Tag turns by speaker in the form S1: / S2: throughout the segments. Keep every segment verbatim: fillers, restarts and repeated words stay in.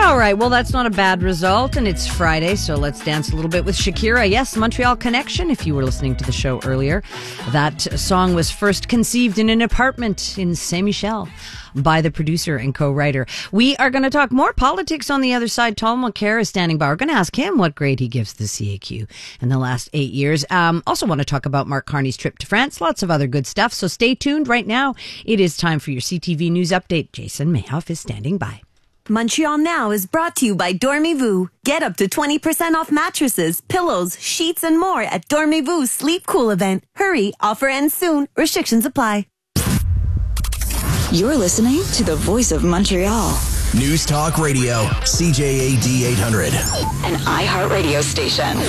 S1: All right, well, that's not a bad result, and it's Friday, so let's dance a little bit with Shakira. Yes, Montreal Connection, if you were listening to the show earlier. That song was first conceived in an apartment in Saint-Michel by the producer and co-writer. We are going to talk more politics on the other side. Tom Mulcair is standing by. We're going to ask him what grade he gives the C A Q in the last eight years. Um, also want to talk about Mark Carney's trip to France. Lots of other good stuff, so stay tuned. Right now, it is time for your C T V News Update. Jason Mayhoff is standing by.
S2: Montreal Now is brought to you by Dormez-vous. Get up to twenty percent off mattresses, pillows, sheets, and more at Dormez-vous Sleep Cool event. Hurry, offer ends soon. Restrictions apply.
S3: You're listening to the voice of Montreal.
S4: News Talk Radio, C J A D eight hundred.
S3: An iHeartRadio station.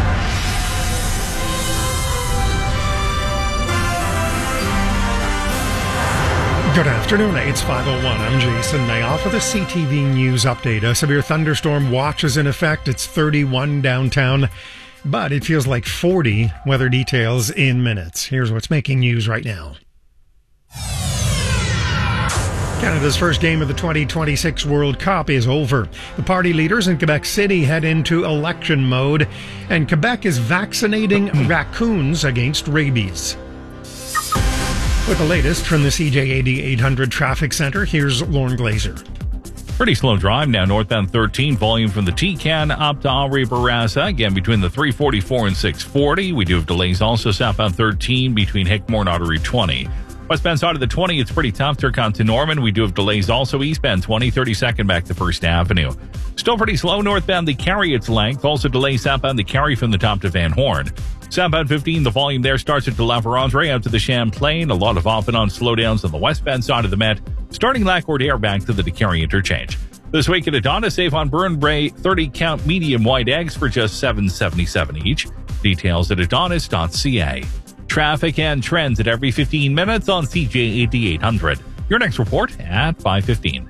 S5: Good afternoon, it's five oh one. I'm Jason Mayhoff with a C T V News Update. A severe thunderstorm watch is in effect. It's thirty-one downtown, but it feels like forty. Weather details in minutes. Here's what's making news right now. Canada's first game of the twenty twenty-six World Cup is over. The party leaders in Quebec City head into election mode, and Quebec is vaccinating raccoons against rabies. With the latest from the C J A D eight hundred Traffic Center, here's Lauren Glazer.
S6: Pretty slow drive now, northbound thirteen, volume from the T-Can up to Henri Bourassa. Again, between the three forty-four and six forty. We do have delays also southbound thirteen between Hickmore and Artery twenty. Westbound side of the twenty, it's pretty tough. Turcotte to Norman. We do have delays also eastbound twenty, thirty-second back to First Avenue. Still pretty slow northbound the Carry its length. Also delays southbound the Carry from the top to Van Horn. Southbound fifteen, the volume there starts at La Vérendrye out to the Champlain. A lot of off and on slowdowns on the westbound side of the Met, starting Lac-Air back to the DeCarry interchange. This week at Adonis, save on Burn Bray thirty count medium white eggs for just seven seventy-seven each. Details at adonis dot c a. Traffic and trends at every fifteen minutes on C J A D eight hundred. Your next report at five fifteen.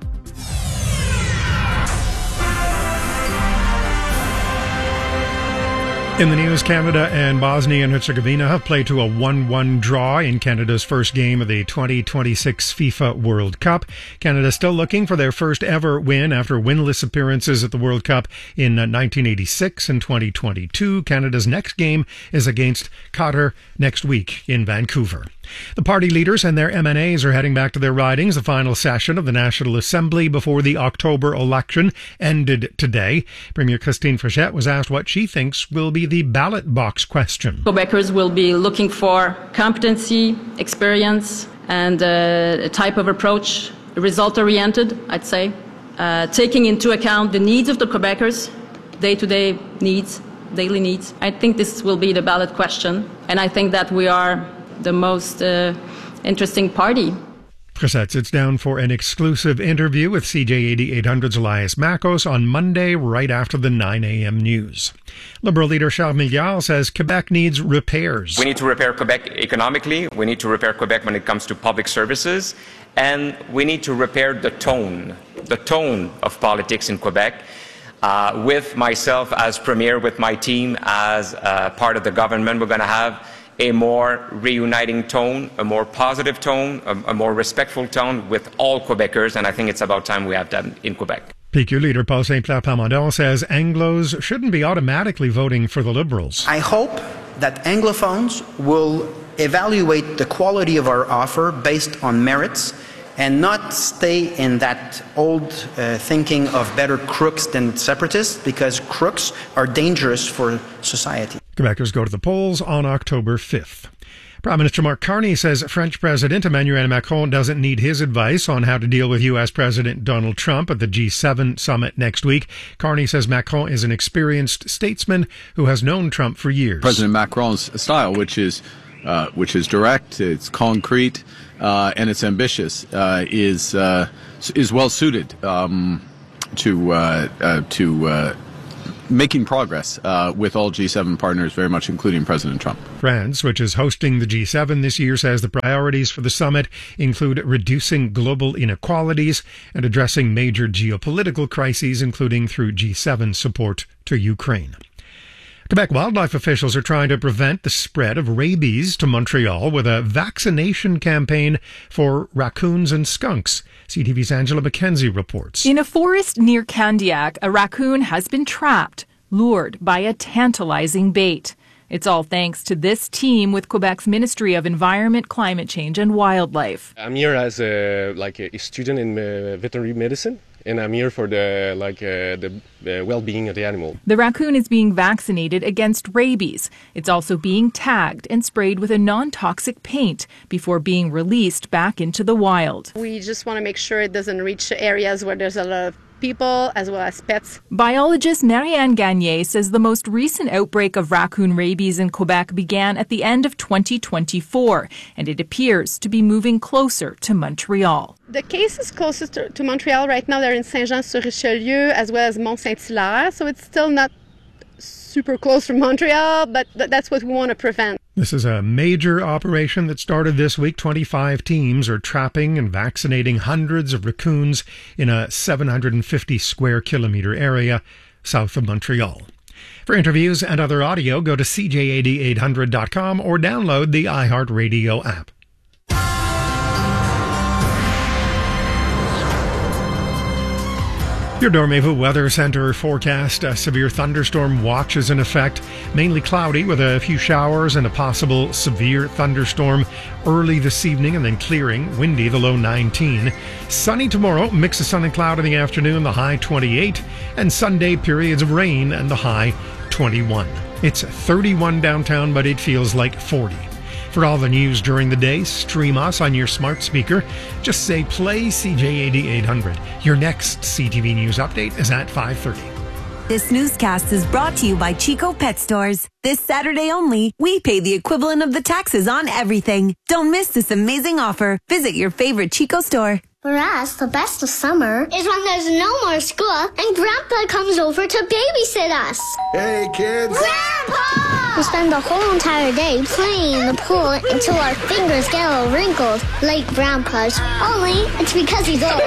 S5: In the news, Canada and Bosnia and Herzegovina have played to a one one draw in Canada's first game of the twenty twenty-six FIFA World Cup. Canada still looking for their first ever win after winless appearances at the World Cup in nineteen eighty-six and twenty twenty-two. Canada's next game is against Qatar next week in Vancouver. The party leaders and their M N As are heading back to their ridings. The final session of the National Assembly before the October election ended today. Premier Christine Frechette was asked what she thinks will be the ballot box question.
S7: Quebecers will be looking for competency, experience, and uh, a type of approach, result-oriented, I'd say, uh, taking into account the needs of the Quebecers, day-to-day needs, daily needs. I think this will be the ballot question, and I think that we are the most uh, interesting party.
S5: Frechette sits down for an exclusive interview with C J A D eight hundred's Elias Makos on Monday, right after the nine a.m. news. Liberal leader Charles Milliard says Quebec needs repairs.
S8: We need to repair Quebec economically. We need to repair Quebec when it comes to public services. And we need to repair the tone, the tone of politics in Quebec. Uh, with myself as premier, with my team as uh, part of the government, we're going to have a more reuniting tone, a more positive tone, a, a more respectful tone with all Quebecers, and I think it's about time we have that in Quebec.
S5: P Q leader Paul Saint-Pierre Plamondon says Anglos shouldn't be automatically voting for the Liberals.
S9: I hope that Anglophones will evaluate the quality of our offer based on merits and not stay in that old uh, thinking of better crooks than separatists, because crooks are dangerous for society.
S5: Quebecers go to the polls on October fifth. Prime Minister Mark Carney says French President Emmanuel Macron doesn't need his advice on how to deal with U S President Donald Trump at the G seven summit next week. Carney says Macron is an experienced statesman who has known Trump for years.
S10: President Macron's style, which is uh, which is direct, it's concrete, uh, and it's ambitious, uh, is uh, is well suited um, to uh, uh, to. Uh, making progress uh, with all G seven partners, very much including President Trump.
S5: France, which is hosting the G seven this year, says the priorities for the summit include reducing global inequalities and addressing major geopolitical crises, including through G seven support to Ukraine. Quebec wildlife officials are trying to prevent the spread of rabies to Montreal with a vaccination campaign for raccoons and skunks. C T V's Angela McKenzie reports.
S11: In a forest near Candiac, a raccoon has been trapped, lured by a tantalizing bait. It's all thanks to this team with Quebec's Ministry of Environment, Climate Change and Wildlife.
S12: I'm here as a like a student in uh, veterinary medicine, and I'm here for the like uh, the uh, well-being of the animal.
S11: The raccoon is being vaccinated against rabies. It's also being tagged and sprayed with a non-toxic paint before being released back into the wild.
S13: We just want to make sure it doesn't reach areas where there's a lot of people as well as pets.
S11: Biologist Marianne Gagné says the most recent outbreak of raccoon rabies in Quebec began at the end of twenty twenty-four, and it appears to be moving closer to Montreal.
S13: The cases closest to, to Montreal right now, they're in Saint-Jean-sur-Richelieu as well as Mont-Saint-Hilaire, so it's still not super close from Montreal, but th- that's what we want to prevent.
S5: This is a major operation that started this week. twenty-five teams are trapping and vaccinating hundreds of raccoons in a seven hundred fifty square kilometre area south of Montreal. For interviews and other audio, go to c j a d eight hundred dot com or download the iHeartRadio app. Your Dormez-vous Weather Center forecast. A severe thunderstorm watch is in effect. Mainly cloudy with a few showers and a possible severe thunderstorm early this evening and then clearing. Windy, the low nineteen. Sunny tomorrow, mix of sun and cloud in the afternoon, the high twenty-eight. And Sunday, periods of rain and the high twenty-one. It's thirty-one downtown, but it feels like forty. For all the news during the day, stream us on your smart speaker. Just say play C J A D eight hundred. Your next C T V News update is at five thirty.
S2: This newscast is brought to you by Chico Pet Stores. This Saturday only, we pay the equivalent of the taxes on everything. Don't miss this amazing offer. Visit your favorite Chico store.
S14: For us, the best of summer is when there's no more school and Grandpa comes over to babysit us.
S15: Hey, kids.
S14: Grandpa! We spend the whole entire day playing in the pool until our fingers get all wrinkled, like Grandpa's. Only it's because he's old.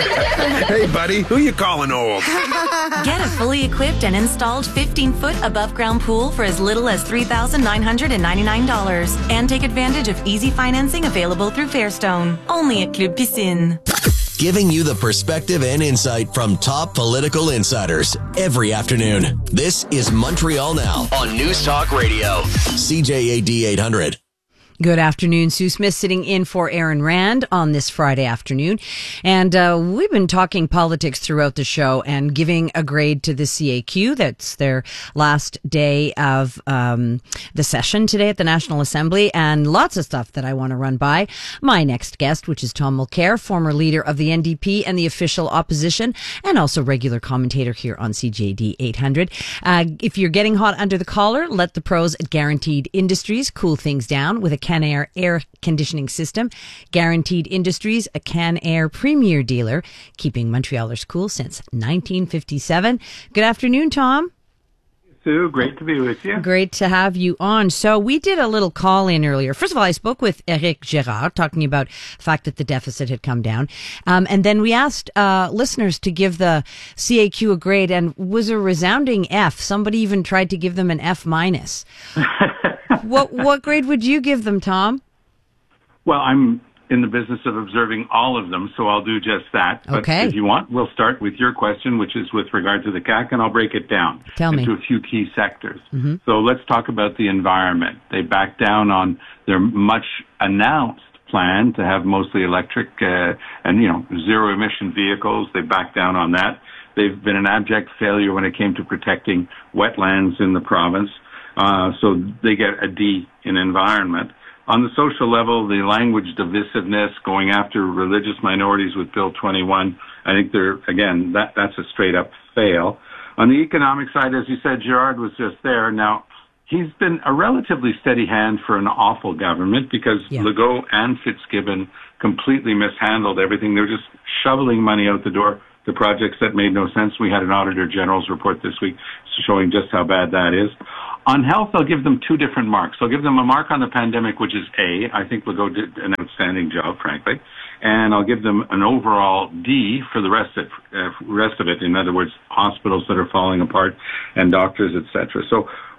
S15: Hey, buddy, who you calling old?
S2: Get a fully equipped and installed fifteen-foot above-ground pool for as little as three thousand nine hundred ninety-nine dollars. And take advantage of easy financing available through Fairstone. Only at Club Piscine.
S4: Giving you the perspective and insight from top political insiders every afternoon. This is Montreal Now on News Talk Radio, C J A D eight hundred.
S1: Good afternoon. Sue Smith sitting in for Aaron Rand on this Friday afternoon. And uh, we've been talking politics throughout the show and giving a grade to the C A Q. That's their last day of um, the session today at the National Assembly, and lots of stuff that I want to run by my next guest, which is Tom Mulcair, former leader of the N D P and the official opposition, and also regular commentator here on C J D eight hundred. Uh, if you're getting hot under the collar, let the pros at Guaranteed Industries cool things down with a Can-Air air conditioning system. Guaranteed Industries, a Can-Air premier dealer, keeping Montrealers cool since nineteen fifty-seven. Good afternoon, Tom.
S16: Sue, great to be with you.
S1: Great to have you on. So we did a little call in earlier. First of all, I spoke with Eric Girard talking about the fact that the deficit had come down. Um, and then we asked uh, listeners to give the C A Q a grade, and was a resounding F. Somebody even tried to give them an F minus. What what grade would you give them, Tom?
S16: Well, I'm in the business of observing all of them, so I'll do just that. But
S1: okay.
S16: If you want, we'll start with your question, which is with regard to the C A C, and I'll break it down
S1: Tell
S16: into
S1: me.
S16: a few key sectors.
S1: Mm-hmm.
S16: So let's talk about the environment. They backed down on their much announced plan to have mostly electric uh, and, you know, zero emission vehicles. They backed down on that. They've been an abject failure when it came to protecting wetlands in the province. Uh, so they get a D in environment. On the social level, the language divisiveness, going after religious minorities with Bill twenty-one, I think they're, again, that, that's a straight up fail. On the economic side, as you said, Girard was just there. Now, he's been a relatively steady hand for an awful government because yeah. Legault and Fitzgibbon completely mishandled everything. They're just shoveling money out the door to projects that made no sense. We had an Auditor General's report this week showing just how bad that is. On health, I'll give them two different marks. I'll give them a mark on the pandemic, which is A. I think Legault did an outstanding job, frankly. And I'll give them an overall D for the rest of, uh, rest of it. In other words, hospitals that are falling apart and doctors, et cetera. So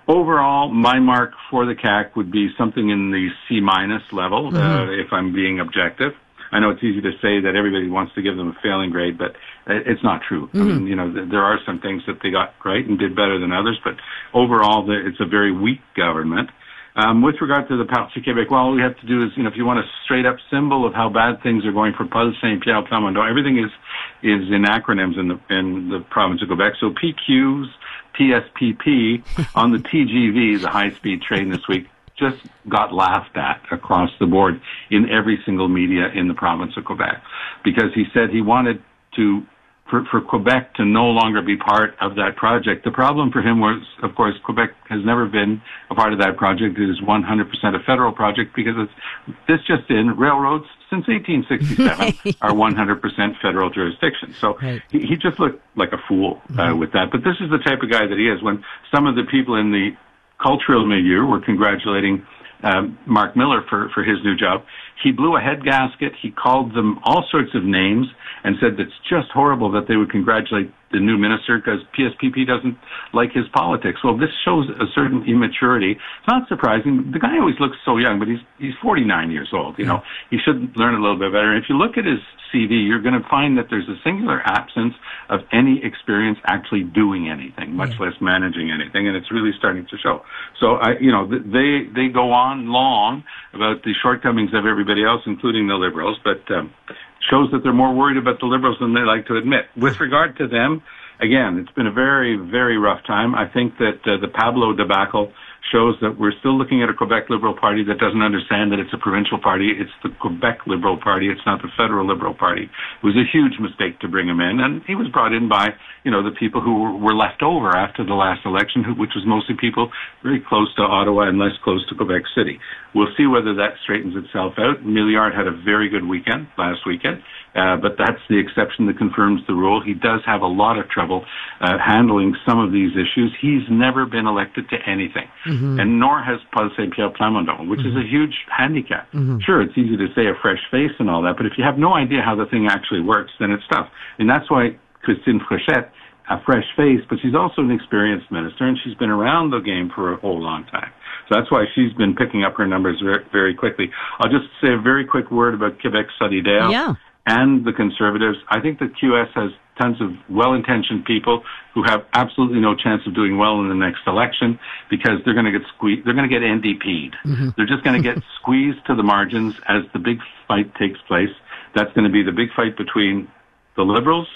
S16: overall, my mark for the C A Q would be something in the C minus level, mm-hmm. uh, if I'm being objective. I know it's easy to say that everybody wants to give them a failing grade, but it's not true. Mm-hmm. I mean, you know, th- there are some things that they got right and did better than others, but overall, the, it's a very weak government. Um, with regard to the Parti Québécois, all we have to do is, you know, if you want a straight-up symbol of how bad things are going for Paul Saint-Pierre Plamondon, everything is is in acronyms in the in the province of Quebec. So P Qs, P S P P on the T G V, the high-speed train this week, just got laughed at across the board in every single media in the province of Quebec, because he said he wanted to, for, for Quebec to no longer be part of that project. The problem for him was, of course, Quebec has never been a part of that project. It is one hundred percent a federal project because it's, this just in, railroads since eighteen sixty-seven are one hundred percent federal jurisdiction. So right. he, he just looked like a fool uh, mm-hmm. with that. But this is the type of guy that he is. When some of the people in the cultural milieu were congratulating um, Mark Miller for, for his new job, he blew a head gasket. He called them all sorts of names and said it's just horrible that they would congratulate the new minister because P S P P doesn't like his politics. Well, this shows a certain immaturity. It's not surprising. The guy always looks so young, but he's he's forty-nine years old. You know, he should learn a little bit better. And if you look at his C V, you're going to find that there's a singular absence of any experience actually doing anything, much yeah. less managing anything, and it's really starting to show. So, I, you know, they they go on long about the shortcomings of everybody else, including the Liberals, but um, shows that they're more worried about the Liberals than they like to admit. With regard to them, again, it's been a very, very rough time. I think that uh, the Pablo debacle shows that we're still looking at a Quebec Liberal Party that doesn't understand that it's a provincial party. It's the Quebec Liberal Party. It's not the Federal Liberal Party. It was a huge mistake to bring him in, and he was brought in by, you know, the people who were left over after the last election, who, which was mostly people very close to Ottawa and less close to Quebec City. We'll see whether that straightens itself out. Milliard had a very good weekend last weekend. Uh, but that's the exception that confirms the rule. He does have a lot of trouble uh, handling some of these issues. He's never been elected to anything, mm-hmm. and nor has Paul Saint-Pierre Plamondon, which mm-hmm. is a huge handicap. Mm-hmm. Sure, it's easy to say a fresh face and all that, but if you have no idea how the thing actually works, then it's tough. And that's why Christine Fréchette, a fresh face, but she's also an experienced minister, and she's been around the game for a whole long time. So that's why she's been picking up her numbers very, very quickly. I'll just say a very quick word about Quebec Solidaire.
S1: Yeah.
S16: And the Conservatives. I think the Q S has tons of well-intentioned people who have absolutely no chance of doing well in the next election because they're going to get squeezed. They're going to get N D P'd. Mm-hmm. They're just going to get squeezed to the margins as the big fight takes place. That's going to be the big fight between the Liberals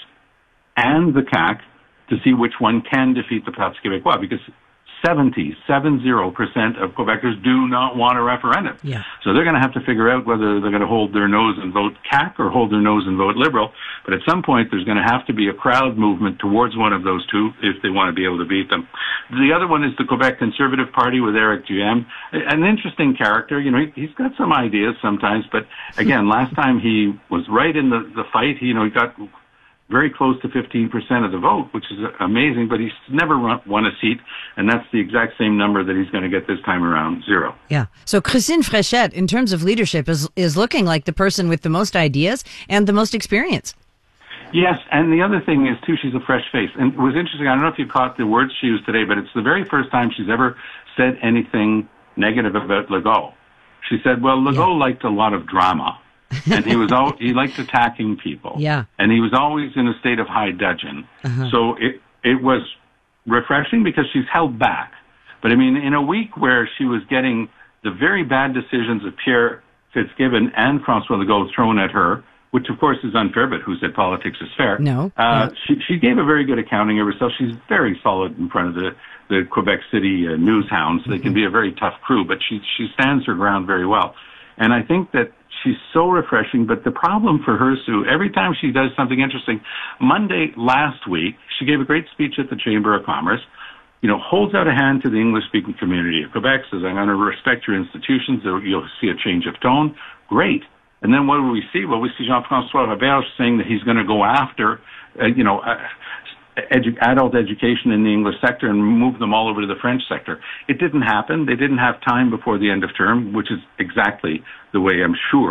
S16: and the C A Q to see which one can defeat the Parti Québécois, because seventy, seven zero percent of Quebecers do not want a referendum.
S1: Yeah.
S16: So they're going to have to figure out whether they're going to hold their nose and vote C A Q or hold their nose and vote Liberal. But at some point, there's going to have to be a crowd movement towards one of those two if they want to be able to beat them. The other one is the Quebec Conservative Party with Éric Duhaime. An interesting character. You know, he, he's got some ideas sometimes, but again, last time he was right in the, the fight. He, you know, he got very close to fifteen percent of the vote, which is amazing, but he's never run, won a seat, and that's the exact same number that he's going to get this time around, zero.
S1: Yeah. So Christine Fréchette, in terms of leadership, is is looking like the person with the most ideas and the most experience.
S16: Yes, and the other thing is, too, she's a fresh face. And it was interesting, I don't know if you caught the words she used today, but it's the very first time she's ever said anything negative about Legault. She said, well, Legault yeah. liked a lot of drama. and he was al- he liked attacking people.
S1: Yeah.
S16: And he was always in a state of high dudgeon. Uh-huh. So it it was refreshing because she's held back. But I mean, in a week where she was getting the very bad decisions of Pierre Fitzgibbon and François Legault thrown at her, which of course is unfair, but who said politics is fair?
S1: No.
S16: Uh, no. She she gave a very good accounting of herself. She's very solid in front of the the Quebec City uh, news hounds. They mm-hmm. can be a very tough crew, but she she stands her ground very well. And I think that she's so refreshing, but the problem for her, Sue, every time she does something interesting, Monday last week, she gave a great speech at the Chamber of Commerce, you know, holds out a hand to the English-speaking community of Quebec, says, I'm going to respect your institutions, you'll see a change of tone. Great. And then what do we see? Well, we see Jean-François Robert saying that he's going to go after, uh, you know, uh, Edu- adult education in the English sector and move them all over to the French sector. It didn't happen. They didn't have time before the end of term, which is exactly the way I'm sure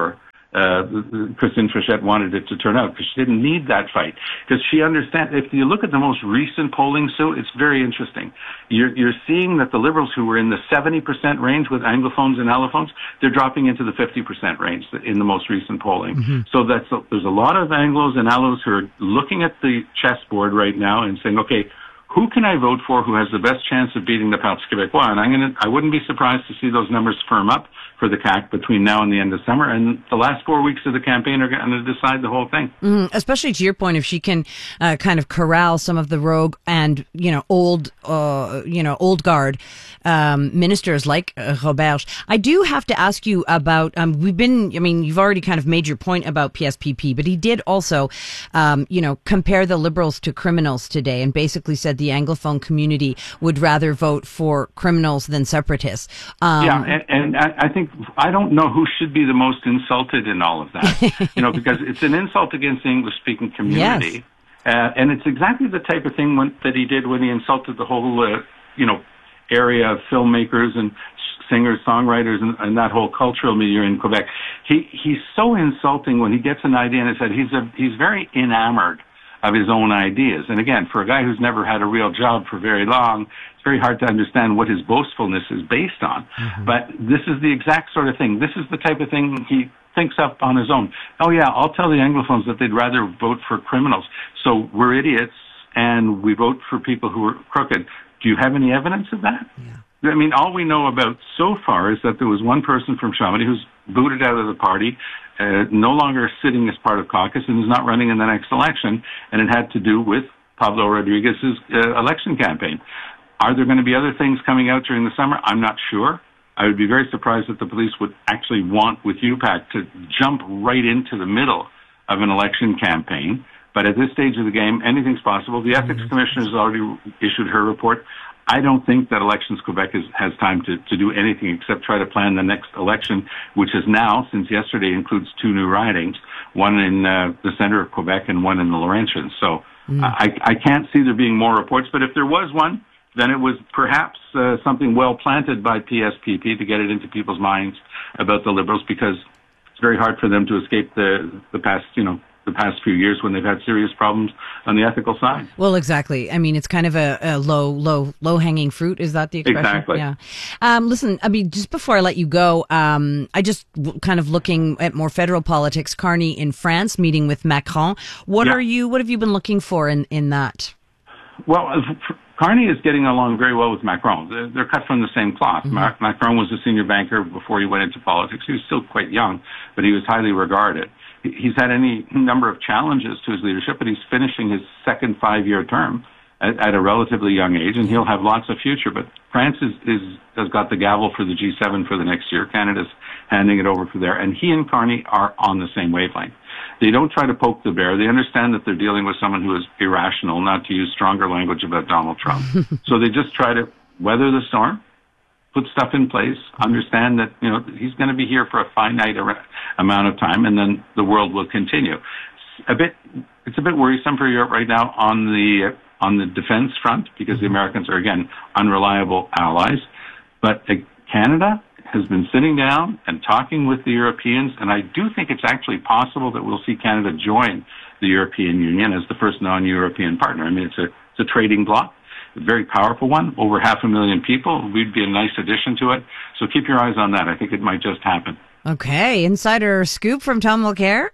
S16: uh, Christine Frechette wanted it to turn out, because she didn't need that fight. Because she understands, if you look at the most recent polling, Sue, it's very interesting. You're, you're seeing that the Liberals who were in the seventy percent range with Anglophones and Allophones, they're dropping into the fifty percent range in the most recent polling. Mm-hmm. So that's a, there's a lot of Anglos and Allos who are looking at the chessboard right now and saying, okay, who can I vote for who has the best chance of beating the Parti Québécois? And I'm gonna, I wouldn't be surprised to see those numbers firm up for the C A C between now and the end of summer. And the last four weeks of the campaign are going to decide the whole thing.
S1: Mm, especially to your point, if she can uh, kind of corral some of the rogue and, you know, old, uh, you know, old guard um, ministers like uh, Robert. I do have to ask you about, um, we've been, I mean, you've already kind of made your point about P S P P, but he did also, um, you know, compare the Liberals to criminals today and basically said the Anglophone community would rather vote for criminals than separatists. Um,
S16: yeah, and, and I, I think I don't know who should be the most insulted in all of that, you know, because it's an insult against the English-speaking community. Yes. Uh, and it's exactly the type of thing when, that he did when he insulted the whole, uh, you know, area of filmmakers and singers, songwriters, and, and that whole cultural milieu in Quebec. He he's so insulting when he gets an idea and he said he's a he's very enamored of his own ideas. And again, for a guy who's never had a real job for very long, it's very hard to understand what his boastfulness is based on. Mm-hmm. But this is the exact sort of thing. This is the type of thing he thinks up on his own. Oh yeah, I'll tell the Anglophones that they'd rather vote for criminals. So we're idiots and we vote for people who are crooked. Do you have any evidence of that? Yeah. I mean, all we know about so far is that there was one person from Chamonix who's booted out of the party, uh, no longer sitting as part of caucus, and is not running in the next election, and it had to do with Pablo Rodriguez's uh, election campaign. Are there going to be other things coming out during the summer? I'm not sure. I would be very surprised that the police would actually want, with U PAC, to jump right into the middle of an election campaign. But at this stage of the game, anything's possible. The Ethics mm-hmm. Commission has already issued her report. I don't think that Elections Quebec is, has time to, to do anything except try to plan the next election, which is now, since yesterday, includes two new ridings, one in uh, the center of Quebec and one in the Laurentians. So mm. I, I can't see there being more reports. But if there was one, then it was perhaps uh, something well planted by P S P P to get it into people's minds about the Liberals, because it's very hard for them to escape the, the past, you know, the past few years when they've had serious problems on the ethical side.
S1: Well, exactly. I mean, it's kind of a, a low, low, low hanging fruit. Is that the expression?
S16: Exactly.
S1: Yeah. Um, listen, I mean, just before I let you go, um, I just w- kind of looking at more federal politics. Carney in France meeting with Macron. What yeah. are you? What have you been looking for in in that?
S16: Well, Carney is getting along very well with Macron. They're, they're cut from the same cloth. Mm-hmm. Ma- Macron was a senior banker before he went into politics. He was still quite young, but he was highly regarded. He's had any number of challenges to his leadership, but he's finishing his second five-year term at, at a relatively young age, and he'll have lots of future. But France is, is, has got the gavel for the G seven for the next year. Canada's handing it over for there. And he and Carney are on the same wavelength. They don't try to poke the bear. They understand that they're dealing with someone who is irrational, not to use stronger language about Donald Trump. So they just try to weather the storm, put stuff in place, understand that, you know, he's going to be here for a finite amount of time, and then the world will continue. It's a bit, it's a bit worrisome for Europe right now on the on the defense front, because the Americans are, again, unreliable allies. But uh, Canada has been sitting down and talking with the Europeans, and I do think it's actually possible that we'll see Canada join the European Union as the first non-European partner. I mean, it's a it's a trading bloc. A very powerful one, over half a million people. We'd be a nice addition to it. So keep your eyes on that. I think it might just happen.
S1: Okay. Insider scoop from Tom Mulcair?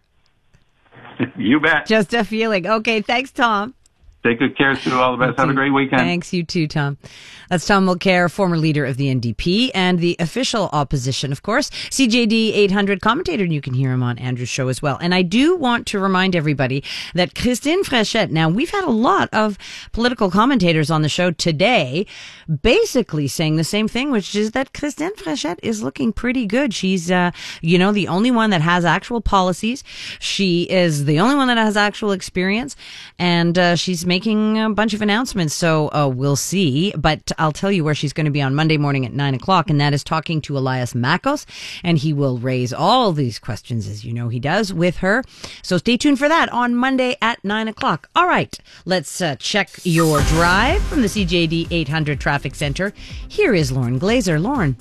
S16: You bet.
S1: Just a feeling. Okay. Thanks, Tom.
S16: Take good care, Sue. All the best. Have a great weekend.
S1: Thanks. You too, Tom. That's Tom Mulcair, former leader of the N D P and the official opposition, of course. C J D eight hundred commentator, and you can hear him on Andrew's show as well. And I do want to remind everybody that Christine Frechette, now we've had a lot of political commentators on the show today basically saying the same thing, which is that Christine Frechette is looking pretty good. She's, uh, you know, the only one that has actual policies. She is the only one that has actual experience, and uh, she's making a bunch of announcements. So uh, we'll see. But I'll tell you where she's going to be on Monday morning at nine o'clock, and that is talking to Elias Makos, and he will raise all these questions, as you know he does, with her. So stay tuned for that on Monday at nine o'clock. All right, let's uh, check your drive from the C J D eight hundred Traffic Center. Here is Lauren Glazer. Lauren.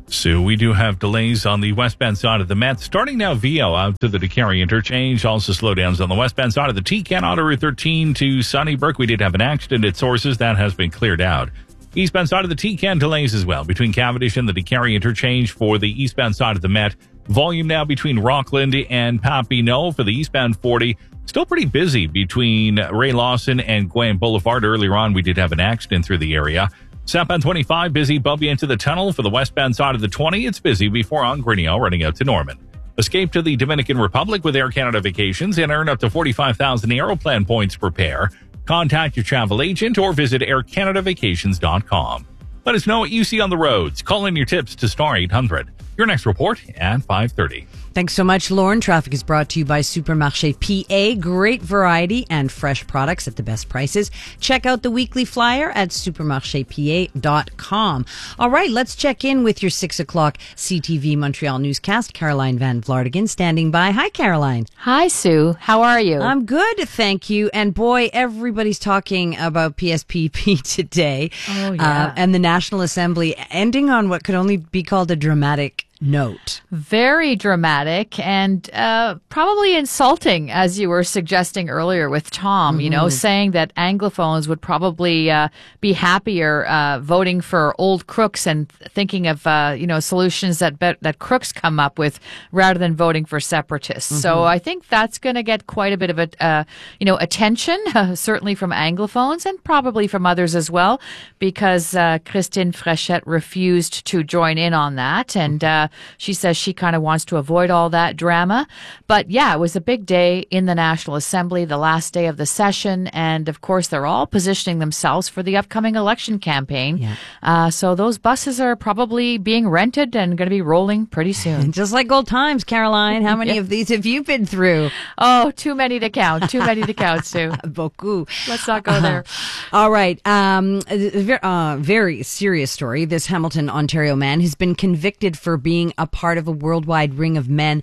S6: Sue, we do have delays on the westbound side of the Met. Starting now, Vio out to the DeCarry interchange. Also slowdowns on the westbound side of the T C A N Auto Route thirteen to Sunnybrook. We did have an accident at Sources. That has been cleared out. Eastbound side of the T C A N delays as well between Cavendish and the DeCarry interchange for the eastbound side of the Met. Volume now between Rockland and Papineau for the eastbound forty. Still pretty busy between Ray Lawson and Gwen Boulevard. Earlier on, we did have an accident through the area. Southbound twenty-five, busy. Bump you into the tunnel for the westbound side of the twenty. It's busy before on Grinnell, running out to Norman. Escape to the Dominican Republic with Air Canada Vacations and earn up to forty-five thousand Aeroplan points per pair. Contact your travel agent or visit air canada vacations dot com. Let us know what you see on the roads. Call in your tips to star eight hundred. Your next report at five thirty.
S1: Thanks so much, Lauren. Traffic is brought to you by Supermarché P A. Great variety and fresh products at the best prices. Check out the weekly flyer at supermarché p a dot com. All right, let's check in with your six o'clock C T V Montreal newscast. Caroline Van Vlartigan standing by. Hi, Caroline.
S17: Hi, Sue. How are you?
S1: I'm good, thank you. And boy, everybody's talking about P S P P today.
S17: Oh, yeah.
S1: Uh, and the National Assembly ending on what could only be called a dramatic note.
S17: Very dramatic and uh, probably insulting, as you were suggesting earlier with Tom, mm-hmm. you know, saying that Anglophones would probably uh, be happier uh, voting for old crooks and thinking of, uh, you know, solutions that be- that crooks come up with rather than voting for separatists. Mm-hmm. So I think that's going to get quite a bit of, a, uh, you know, attention, uh, certainly from Anglophones and probably from others as well, because uh, Christine Fréchette refused to join in on that. And uh, she says she kind of wants to avoid all that drama. But yeah, it was a big day in the National Assembly, the last day of the session. And of course, they're all positioning themselves for the upcoming election campaign.
S1: Yeah.
S17: Uh, so those buses are probably being rented and going to be rolling pretty soon.
S1: Just like old times, Caroline. How many
S17: Yeah.
S1: of these have you been through?
S17: Oh, too many to count. Too many to count, Sue.
S1: Beaucoup.
S17: Let's not go there.
S1: All right. Um, a uh, very serious story. This Hamilton, Ontario man has been convicted for being a part of a worldwide ring of men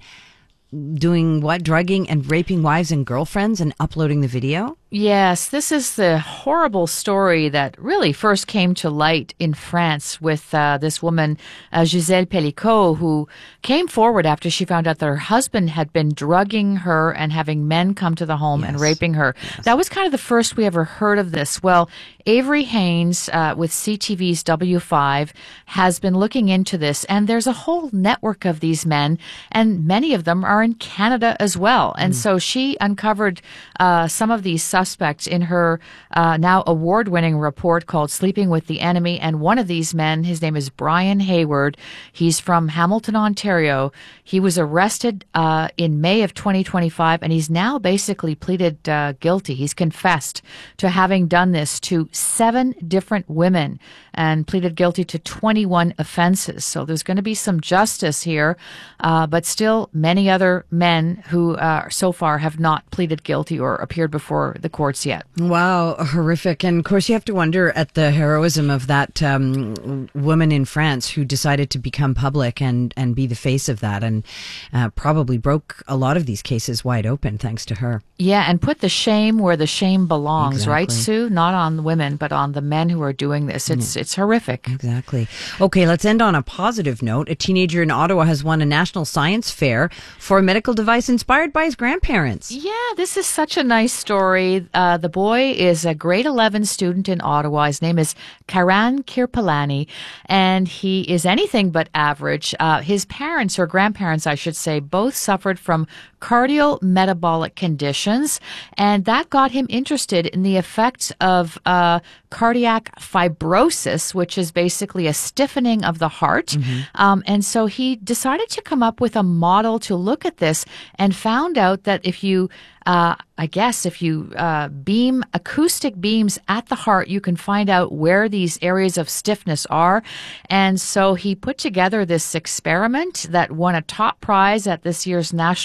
S1: doing what? Drugging and raping wives and girlfriends and uploading the video?
S17: Yes, this is the horrible story that really first came to light in France with uh, this woman, uh, Gisèle Pellicot, who came forward after she found out that her husband had been drugging her and having men come to the home yes. and raping her. Yes. That was kind of the first we ever heard of this. Well, Avery Haynes uh, with C T V's W five has been looking into this, and there's a whole network of these men, and many of them are in Canada as well. And mm. so she uncovered uh, some of these suspects in her uh, now award-winning report called Sleeping with the Enemy. And one of these men, his name is Brian Hayward. He's from Hamilton, Ontario. He was arrested uh, in May of twenty twenty-five, and he's now basically pleaded uh, guilty. He's confessed to having done this to seven different women and pleaded guilty to twenty-one offenses. So there's going to be some justice here, uh, but still many other men who uh, so far have not pleaded guilty or appeared before the courts yet.
S1: Wow, horrific. And of course, you have to wonder at the heroism of that um, woman in France who decided to become public and, and be the face of that, and uh, probably broke a lot of these cases wide open thanks to her.
S17: Yeah, and put the shame where the shame belongs,
S1: exactly.
S17: right, Sue? Not on the women, but on the men who are doing this. It's, mm. it's horrific.
S1: Exactly. Okay, let's end on a positive note. A teenager in Ottawa has won a national science fair for a medical device inspired by his grandparents.
S17: Yeah, this is such a nice story. Uh, the boy is a grade eleven student in Ottawa. His name is Karan Kirpalani, and he is anything but average. Uh, his parents, or grandparents, I should say, both suffered from cardiometabolic conditions, and that got him interested in the effects of uh, cardiac fibrosis, which is basically a stiffening of the heart. Mm-hmm. Um, and so he decided to come up with a model to look at this, and found out that if you Uh, I guess if you uh, beam acoustic beams at the heart, you can find out where these areas of stiffness are. And so he put together this experiment that won a top prize at this year's National Science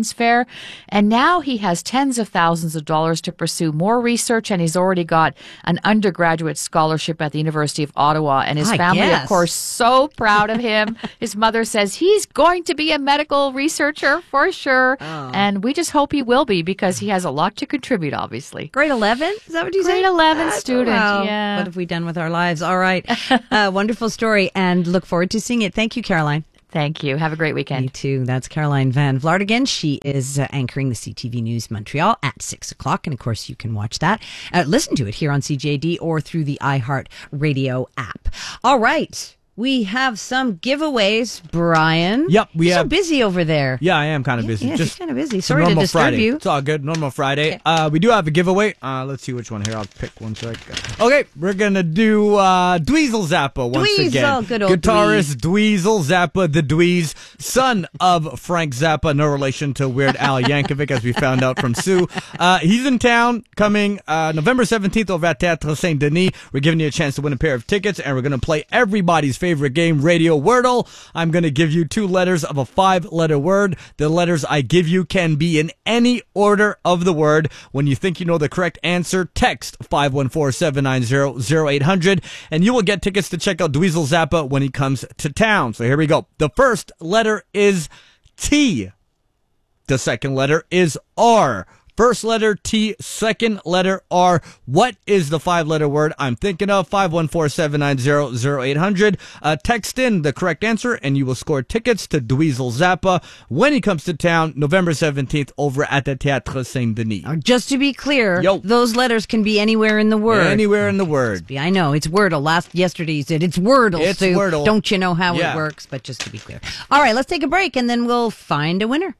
S17: science fair. And now he has tens of thousands of dollars to pursue more research, and he's already got an undergraduate scholarship at the University of Ottawa. And his
S1: I
S17: family,
S1: guess.
S17: of course, so proud of him. His mother says he's going to be a medical researcher for sure.
S1: Oh.
S17: And we just hope he will be, because he has a lot to contribute, obviously.
S1: Grade eleven? Is that what you said?
S17: Grade eleven
S1: That's-
S17: student,
S1: wow.
S17: yeah.
S1: What have we done with our lives? All right. uh, wonderful story, and look forward to seeing it. Thank you, Caroline.
S17: Thank you. Have a great weekend.
S1: Me too. That's Caroline Van Vlartigan. She is uh, anchoring the C T V News Montreal at six o'clock. And of course, you can watch that, uh, listen to it here on C J D or through the iHeart Radio app. All right. We have some giveaways, Brian.
S18: Yep, we
S1: You're
S18: have.
S1: so busy over there.
S18: Yeah, I am kind of busy.
S1: Yeah,
S18: Just
S1: he's kind of busy.
S18: it's a
S1: Sorry to
S18: normal
S1: disturb
S18: Friday.
S1: you.
S18: It's all good. Normal Friday. Uh, we do have a giveaway. Uh, let's see which one here. I'll pick one sec. Okay, we're gonna do uh, Dweezil Zappa once
S1: Dweezil,
S18: again.
S1: good old
S18: Guitarist Dweezil Zappa, the Dweez, son of Frank Zappa, no relation to Weird Al Yankovic, as we found out from Sue. Uh, he's in town coming uh, November seventeenth over at Théâtre Saint-Denis. We're giving you a chance to win a pair of tickets, and we're gonna play everybody's favorite game, Radio Wordle. I'm going to give you two letters of a five-letter word. The letters I give you can be in any order of the word. When you think you know the correct answer, text five one four, seven nine zero, zero eight hundred, and you will get tickets to check out Dweezil Zappa when he comes to town. So here we go. The first letter is T. The second letter is R. First letter T, second letter R. What is the five-letter word I'm thinking of? five one four, seven nine zero, zero eight hundred. Uh, text in the correct answer, and you will score tickets to Dweezil Zappa when he comes to town November seventeenth over at the Théâtre Saint-Denis.
S1: Just to be clear,
S18: Yo.
S1: those letters can be anywhere in the word.
S18: Anywhere in the word.
S1: I know, it's Wordle. Last Yesterday you said it's Wordle,
S18: It's
S1: Stu.
S18: Wordle.
S1: Don't you know how
S18: Yeah.
S1: it works? But just to be clear. All right, let's take a break, and then we'll find a winner.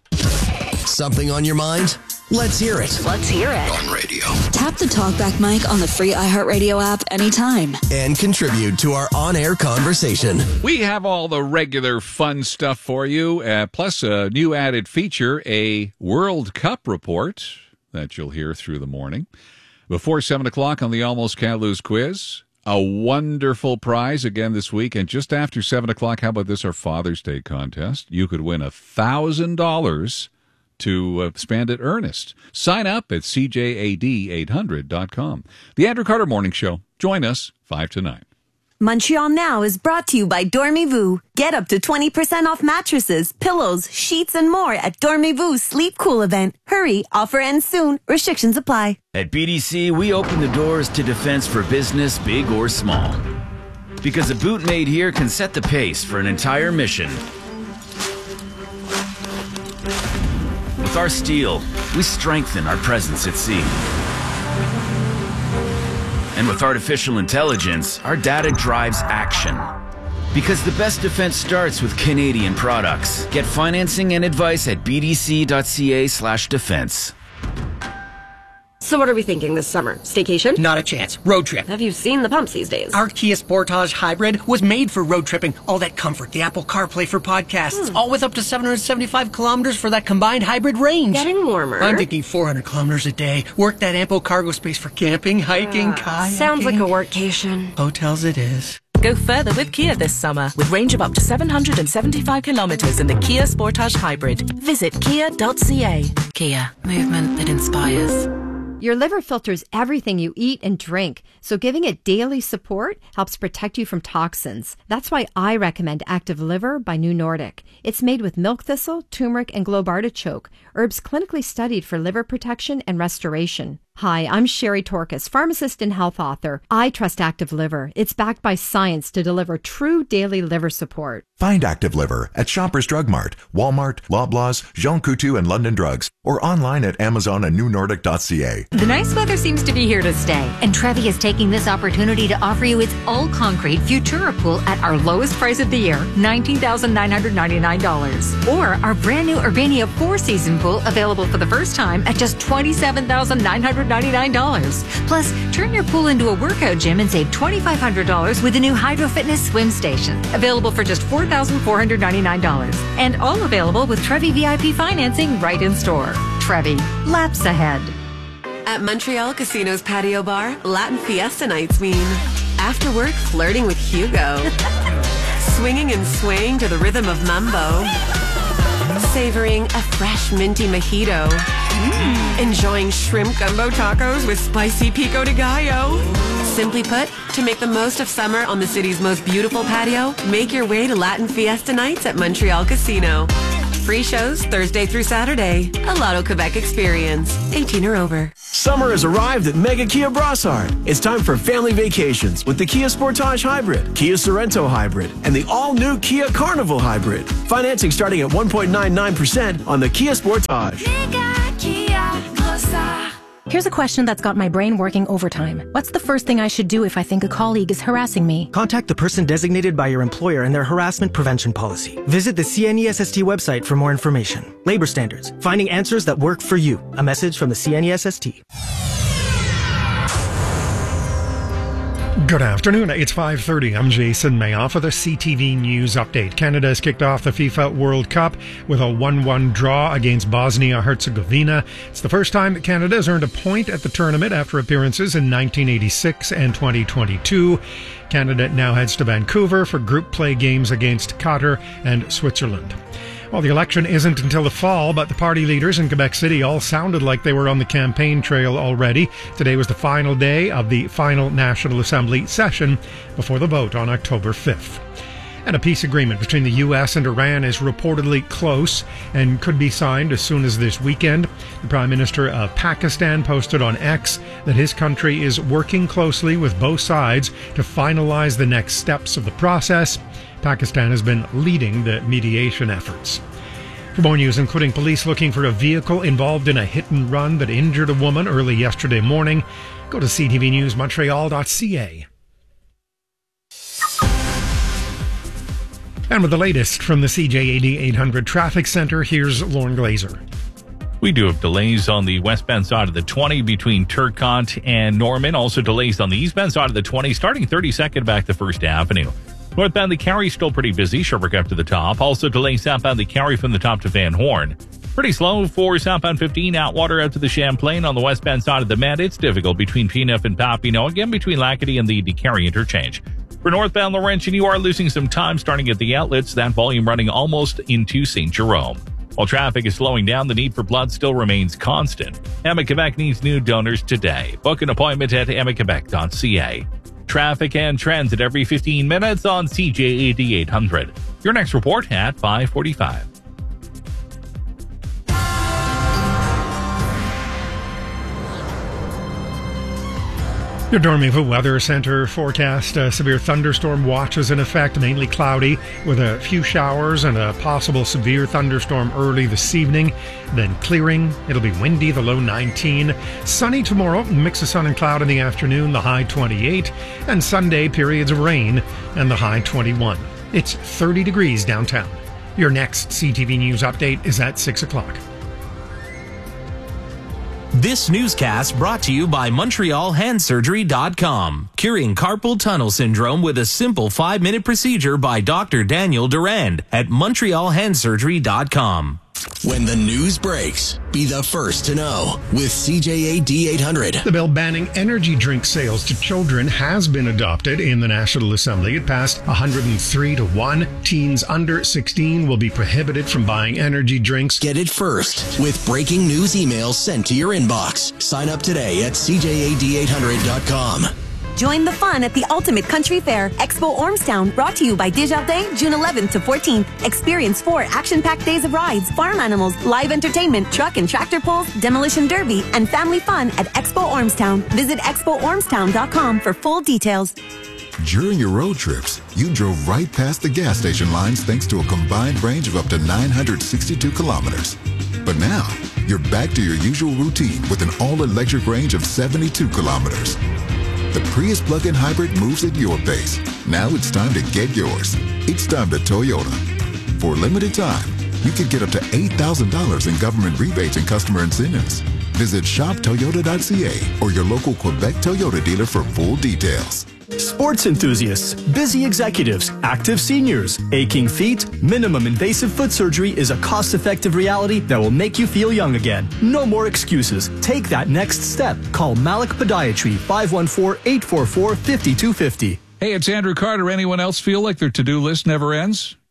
S4: Something on your mind? Let's hear it.
S3: Let's hear it.
S4: On radio.
S3: Tap the talkback mic on the free iHeartRadio app anytime.
S4: And contribute to our on-air conversation.
S6: We have all the regular fun stuff for you, uh, plus a new added feature, a World Cup report that you'll hear through the morning. Before seven o'clock on the Almost Can't Lose quiz, a wonderful prize again this week. And just after seven o'clock, how about this, our Father's Day contest? You could win one thousand dollars to uh, spend at Ernest. Sign up at C J A D eight hundred dot com. The Andrew Carter Morning Show. Join us five to nine.
S2: Montreal Now is brought to you by Dormez-vous. Get up to twenty percent off mattresses, pillows, sheets, and more at Dormez-vous Sleep Cool event. Hurry, offer ends soon. Restrictions apply.
S19: At B D C, we open the doors to defense for business, big or small. Because a boot made here can set the pace for an entire mission. With our steel, we strengthen our presence at sea. And with artificial intelligence, our data drives action. Because the best defense starts with Canadian products. Get financing and advice at bdc.ca slash defense.
S20: So what are we thinking this summer? Staycation?
S21: Not a chance. Road trip.
S20: Have you seen the pumps these days?
S21: Our Kia Sportage Hybrid was made for road tripping. All that comfort, the Apple CarPlay for podcasts,
S20: Hmm.
S21: all with up to seven hundred seventy-five kilometers for that combined hybrid range.
S20: Getting warmer.
S21: I'm thinking four hundred kilometers a day. Work that ample cargo space for camping, hiking,
S20: Uh,
S21: kayaking.
S20: sounds like a workcation.
S21: Hotels it is.
S22: Go further with Kia this summer with range of up to seven hundred seventy-five kilometers in the Kia Sportage Hybrid. Visit kia dot c a.
S2: Kia, movement that inspires.
S23: Your liver filters everything you eat and drink, so giving it daily support helps protect you from toxins. That's why I recommend Active Liver by New Nordic. It's made with milk thistle, turmeric, and globe artichoke, herbs clinically studied for liver protection and restoration. Hi, I'm Sherry Torkas, pharmacist and health author. I trust Active Liver. It's backed by science to deliver true daily liver support.
S24: Find Active Liver at Shoppers Drug Mart, Walmart, Loblaws, Jean Coutu, and London Drugs, or online at Amazon and new nordic dot c a.
S25: The nice weather seems to be here to stay, and Trevi is taking this opportunity to offer you its all-concrete Futura pool at our lowest price of the year, nineteen thousand nine hundred ninety-nine dollars. Or our brand new Urbania four-season pool available for the first time at just twenty-seven thousand nine hundred ninety-nine dollars. Plus, turn your pool into a workout gym and save twenty-five hundred dollars with the new Hydro Fitness swim station, available for just four thousand four hundred ninety-nine dollars. And all available with Trevi V I P financing right in store. Trevi, laps ahead.
S26: At Montreal Casino's patio bar, Latin Fiesta nights mean after work flirting with Hugo, swinging and swaying to the rhythm of mambo, savoring a fresh minty mojito, mm. enjoying shrimp gumbo tacos with spicy pico de gallo. Simply put, to make the most of summer on the city's most beautiful patio, make your way to Latin Fiesta nights at Montreal Casino. Free shows Thursday through Saturday. A Lotto Quebec experience. eighteen or over.
S7: Summer has arrived at Mega Kia Brossard. It's time for family vacations with the Kia Sportage Hybrid, Kia Sorento Hybrid, and the all-new Kia Carnival Hybrid. Financing starting at one point nine nine percent on the Kia Sportage.
S8: Mega Kia Brossard. Here's a question that's got my brain working overtime. What's the first thing I should do if I think a colleague is harassing me?
S9: Contact the person designated by your employer and their harassment prevention policy. Visit the C N E S S T website for more information. Labor standards. Finding answers that work for you. A message from the C N E S S T.
S5: Good afternoon. It's five thirty. I'm Jason Mayoff with a C T V News update. Canada has kicked off the FIFA World Cup with a one one draw against Bosnia-Herzegovina. It's the first time that Canada has earned a point at the tournament after appearances in nineteen eighty-six and twenty twenty-two. Canada now heads to Vancouver for group play games against Qatar and Switzerland. Well, the election isn't until the fall, but the party leaders in Quebec City all sounded like they were on the campaign trail already. Today was the final day of the final National Assembly session before the vote on October fifth. And a peace agreement between the U S and Iran is reportedly close and could be signed as soon as this weekend. The Prime Minister of Pakistan posted on X that his country is working closely with both sides to finalize the next steps of the process. Pakistan has been leading the mediation efforts. For more news, including police looking for a vehicle involved in a hit and run that injured a woman early yesterday morning, go to c t v news montreal dot c a. And with the latest from the C J A D eight hundred Traffic Center, here's Lauren Glazer.
S6: We do have delays on the westbound side of the twenty between Turcotte and Norman. Also delays on the eastbound side of the twenty, starting thirty-second back to First Avenue. Northbound the Carry still pretty busy, Sherbrooke up to the top. Also delays southbound the Carry from the top to Van Horn. Pretty slow for southbound fifteen, Atwater out to the Champlain. On the westbound side of the Med, it's difficult between P N F and Papineau, again between Lackady and the DeCarry interchange. For northbound Laurentian, you are losing some time starting at the outlets, that volume running almost into Saint Jerome. While traffic is slowing down, the need for blood still remains constant. Emma Quebec needs new donors today. Book an appointment at emma quebec dot c a. Traffic and transit every fifteen minutes on C J A D eight hundred. Your next report at five forty-five.
S5: Your Dormez-vous Weather Center forecast uh, severe thunderstorm watches in effect, mainly cloudy with a few showers and a possible severe thunderstorm early this evening, then clearing. It'll be windy, the low nineteen. Sunny tomorrow, mix of sun and cloud in the afternoon, the high twenty-eight. And Sunday, periods of rain and the high twenty-one. It's thirty degrees downtown. Your next C T V News update is at six o'clock.
S10: This newscast brought to you by Montreal Hand Surgery dot com. Curing carpal tunnel syndrome with a simple five-minute procedure by Doctor Daniel Durand at Montreal Hand Surgery dot com.
S4: When the news breaks, be the first to know with C J A D eight hundred.
S5: The bill banning energy drink sales to children has been adopted in the National Assembly. It passed one hundred three to one. Teens under sixteen will be prohibited from buying energy drinks.
S4: Get it first with breaking news emails sent to your inbox. Sign up today at C J A D eight hundred dot com.
S11: Join the fun at the Ultimate Country Fair, Expo Ormstown, brought to you by Desjardins, June eleventh to fourteenth. Experience four action-packed days of rides, farm animals, live entertainment, truck and tractor pulls, demolition derby, and family fun at Expo Ormstown. Visit expo ormstown dot com for full details.
S12: During your road trips, you drove right past the gas station lines thanks to a combined range of up to nine hundred sixty-two kilometers. But now, you're back to your usual routine with an all-electric range of seventy-two kilometers. The Prius plug-in hybrid moves at your pace. Now it's time to get yours. It's time to Toyota. For a limited time, you can get up to eight thousand dollars in government rebates and customer incentives. Visit shop toyota dot c a or your local Quebec Toyota dealer for full details.
S27: Sports enthusiasts, busy executives, active seniors, aching feet, minimum invasive foot surgery is a cost-effective reality that will make you feel young again. No more excuses. Take that next step. Call Malik Podiatry, five one four, eight four four, five two five zero.
S28: Hey, it's Andrew Carter. Anyone else feel like their to-do list never ends?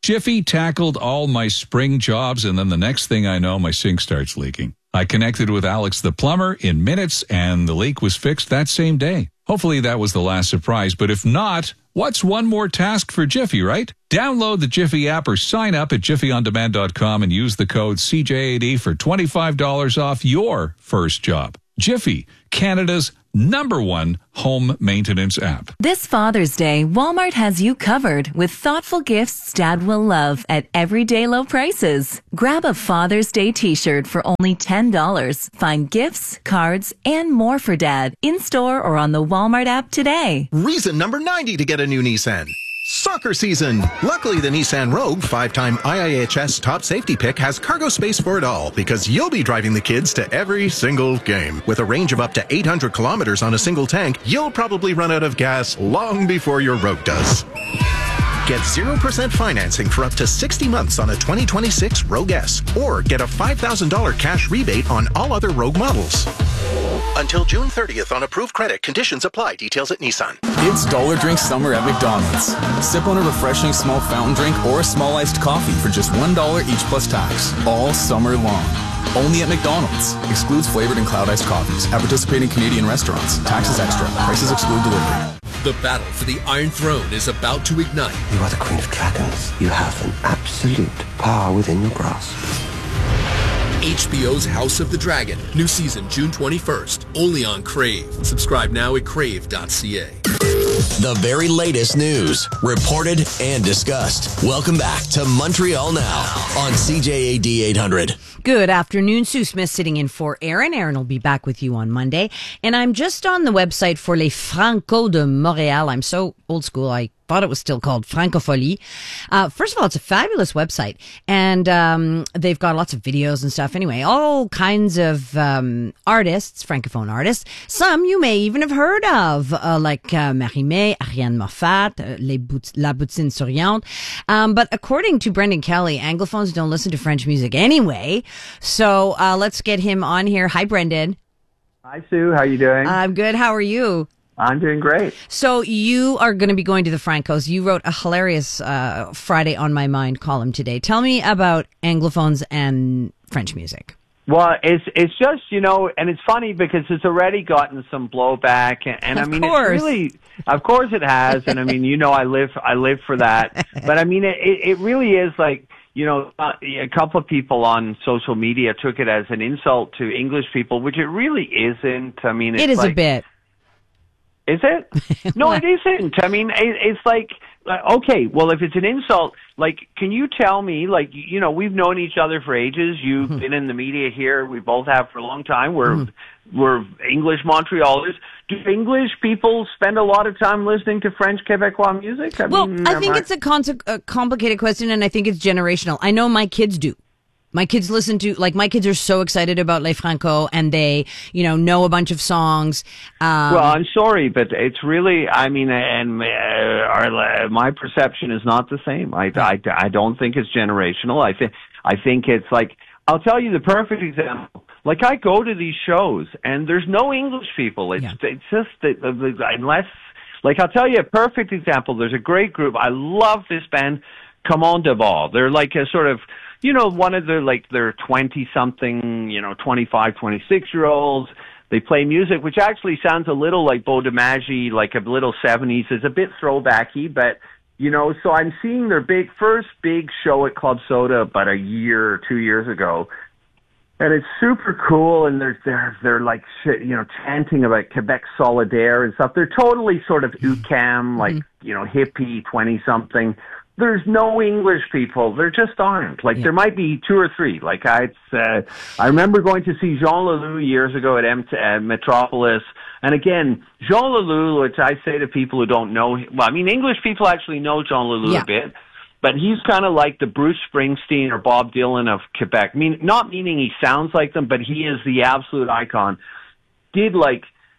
S1: Jiffy tackled all my spring jobs, and then the next thing I know, my sink starts leaking. I connected with Alex the plumber in minutes, and the leak was fixed that same day. Hopefully that was the last surprise, but if not, what's one more task for Jiffy, right? Download the Jiffy app or sign up at jiffy on demand dot com and use the code C J A D for twenty-five dollars off your first job. Jiffy, Canada's number one home maintenance app.
S2: This Father's Day, Walmart has you covered with thoughtful gifts Dad will love at everyday low prices. Grab a Father's Day t-shirt for only ten dollars. Find gifts, cards, and more for Dad in-store or on the Walmart app today.
S13: Reason number ninety to get a new Nissan. Soccer season. Luckily, the Nissan Rogue, five-time I I H S top safety pick, has cargo space for it all because you'll be driving the kids to every single game. With a range of up to eight hundred kilometers on a single tank, you'll probably run out of gas long before your Rogue does. Get zero percent financing for up to sixty months on a twenty twenty-six Rogue S, or get a five thousand dollars cash rebate on all other Rogue models. Until June thirtieth on approved credit. Conditions apply. Details at Nissan.
S14: It's Dollar Drink Summer at McDonald's. Sip on a refreshing small fountain drink or a small iced coffee for just one dollar each plus tax. All summer long. Only at McDonald's. Excludes flavored and cloud iced coffees. At participating Canadian restaurants. Taxes extra. Prices exclude delivery.
S15: The battle for the Iron Throne is about to ignite.
S16: You are the Queen of Dragons. You have an absolute power within your grasp.
S15: H B O's House of the Dragon. New season June twenty-first. Only on Crave. Subscribe now at crave dot c a.
S4: The very latest news, reported and discussed. Welcome back to Montreal Now on C J A D eight hundred.
S17: Good afternoon. Sue Smith sitting in for Aaron. Aaron will be back with you on Monday. And I'm just on the website for Les Franco de Montréal. I'm so old school, I thought it was still called Francophonie. Uh, first of all, it's a fabulous website. And um, they've got lots of videos and stuff. Anyway, all kinds of um, artists, Francophone artists. Some you may even have heard of, uh, like uh, Marie-May, Ariane Moffat, uh, Les Bout- La Boutine Souriante. Um, but according to Brendan Kelly, Anglophones don't listen to French music anyway. So uh, let's get him on here. Hi, Brendan.
S18: Hi, Sue. How you doing?
S17: I'm good. How are you?
S18: I'm doing great.
S17: So you are going to be going to the Francos. You wrote a hilarious uh, Friday on My Mind column today. Tell me about Anglophones and French music.
S18: Well, it's it's just, you know, and it's funny because it's already gotten some blowback, and, and I mean,
S17: course.
S18: it's really, of course it has, and I mean, you know, I live I live for that, but I mean, it it really is like, you know, uh, a couple of people on social media took it as an insult to English people, which it really isn't. I mean, it's
S17: it is
S18: like,
S17: a bit.
S18: Is it? No, it isn't. I mean, it, it's like, okay, well, if it's an insult, like, can you tell me, like, you know, we've known each other for ages. You've mm-hmm. been in the media here. We both have for a long time. We're, mm-hmm. we're English Montrealers. Do English people spend a lot of time listening to French Quebecois music? I
S17: well,
S18: mean,
S17: I think
S18: I...
S17: it's a, con- a complicated question, and I think it's generational. I know my kids do. My kids listen to, like, my kids are so excited about Les Franco, and they, you know, know a bunch of songs. Um,
S18: well, I'm sorry, but it's really, I mean, and uh, our, my perception is not the same. I, I, I don't think it's generational. I think, I think it's like, I'll tell you the perfect example. Like, I go to these shows, and there's no English people. It's, yeah. it's just, that, unless, like, I'll tell you a perfect example. There's a great group. I love this band, Commande de Bord. They're like a sort of, you know, one of the, like, they're twenty-something, you know, twenty-five, twenty-six-year-olds. They play music, which actually sounds a little like Beau Dommage, like a little seventies. It's a bit throwbacky, but, you know, so I'm seeing their big, first big show at Club Soda about a year or two years ago. And it's super cool, and they're, they're, they're like, you know, chanting about Quebec Solidaire and stuff. They're totally sort of U C A M, like, mm-hmm. you know, hippie, twenty-something. There's no English people. There just aren't. Like, yeah. there might be two or three. Like, I, uh, I remember going to see Jean Leloup years ago at M- uh, Metropolis. And again, Jean Leloup, which I say to people who don't know, well, I mean, English people actually know Jean Leloup yeah. a bit, but he's kind of like the Bruce Springsteen or Bob Dylan of Quebec. I mean, not meaning he sounds like them, but he is the absolute icon. Did, like,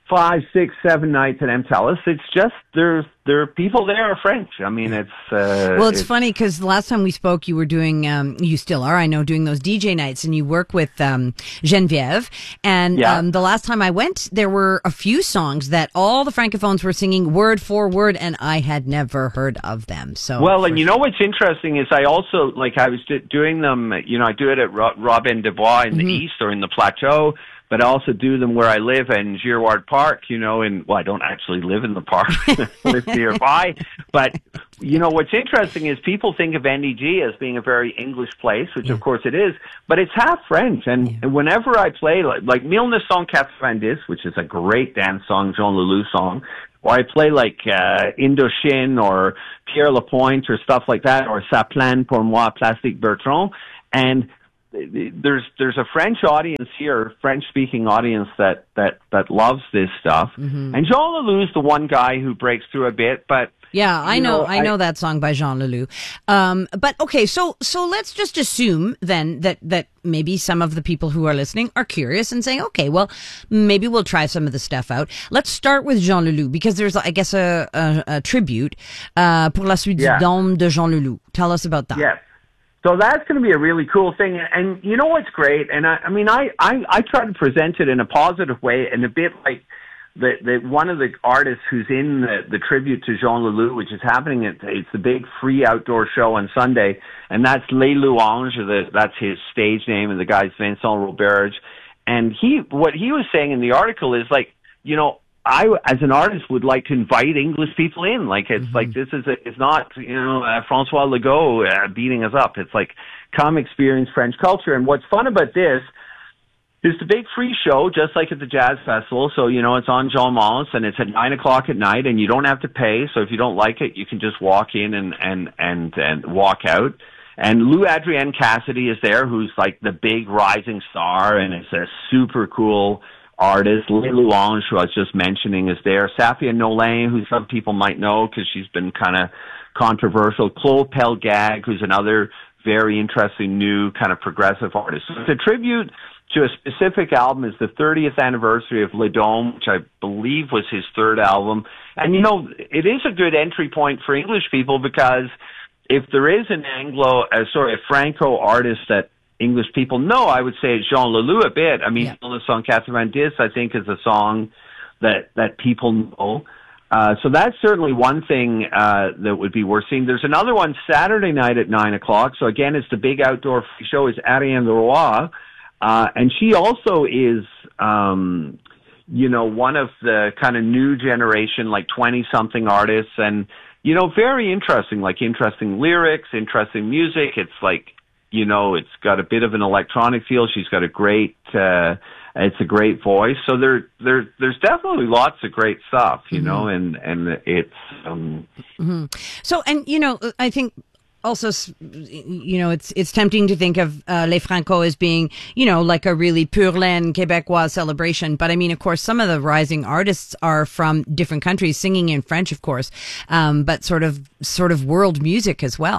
S18: five, six, seven nights at M T L S. It's just there's there are people there are French. I mean, it's uh,
S17: well, it's, it's funny because the last time we spoke, you were doing, um, you still are, I know, doing those D J nights, and you work with um, Geneviève. And
S18: yeah.
S17: um, the last time I went, there were a few songs that all the francophones were singing word for word, and I had never heard of them. So
S18: well, and you know what's interesting is I also like I was doing them. You know, I do it at Robin des Bois in mm-hmm. the East or in the Plateau. But I also do them where I live in Girard Park, you know, and, well, I don't actually live in the park, I live nearby. But, you know, what's interesting is people think of N D G as being a very English place, which yeah. of course it is, but it's half French. And, yeah. and whenever I play, like, like mille neuf cent quatre-vingt-dix, which is a great dance song, Jean Leloup song, or I play like uh, Indochine or Pierre Lapointe or stuff like that, or Ça plane pour moi, Plastique Bertrand, and there's there's a French audience here, French-speaking audience that, that, that loves this stuff. Mm-hmm. And Jean Leloup's the one guy who breaks through a bit, but
S17: yeah, I know,
S18: know
S17: I know I, that song by Jean Leloup. Um, but okay, so so let's just assume then that that maybe some of the people who are listening are curious and saying, okay, well, maybe we'll try some of the stuff out. Let's start with Jean Leloup because there's, I guess, a, a, a tribute uh, pour la suite
S18: yeah.
S17: du Dôme de Jean Leloup. Tell us about that.
S18: Yes. So that's going to be a really cool thing. And you know what's great? And I, I mean, I, I, I try to present it in a positive way and a bit like the, the one of the artists who's in the, the tribute to Jean Leloup, which is happening at, it's the big free outdoor show on Sunday. And that's Les Louanges, or the, that's his stage name. And the guy's Vincent Roberge. And he, what he was saying in the article is like, you know, I, as an artist, would like to invite English people in. Like, it's mm-hmm. like, this is, a, it's not, you know, uh, Francois Legault uh, beating us up. It's like, come experience French culture. And what's fun about this is the big free show, just like at the Jazz Festival. So, you know, it's on Jean Mance, and it's at nine o'clock at night, and you don't have to pay. So if you don't like it, you can just walk in and, and, and, and walk out. And Lou Adrienne Cassidy is there, who's like the big rising star, and it's a super cool artist. Les Louanges, who I was just mentioning, is there. Safia Nolin, who some people might know because she's been kind of controversial. Claude Pelgag, who's another very interesting new kind of progressive artist. So it's a tribute to a specific album. It's the thirtieth anniversary of Le Dôme, which I believe was his third album. And, you know, it is a good entry point for English people because if there is an Anglo, uh, sorry, a Franco artist that English people know, I would say it's Jean Leloup a bit. I mean, the song quatre-vingt-dix, I think, is a song that, that people know. Uh, so that's certainly one thing uh, that would be worth seeing. There's another one Saturday night at nine o'clock. So again, it's the big outdoor show. Is Ariane Leroy. Uh, and she also is, um, you know, one of the kind of new generation, like twenty-something artists. And, you know, very interesting, like interesting lyrics, interesting music. It's like, you know, it's got a bit of an electronic feel. She's got a great, uh, it's a great voice. So there, there, there's definitely lots of great stuff, you mm-hmm. know, and, and it's, um,
S17: mm-hmm. so, and, you know, I think also, you know, it's, it's tempting to think of, uh, Les Franco as being, you know, like a really pure laine Québécois celebration. But I mean, of course, some of the rising artists are from different countries, singing in French, of course, um, but sort of, sort of world music as well.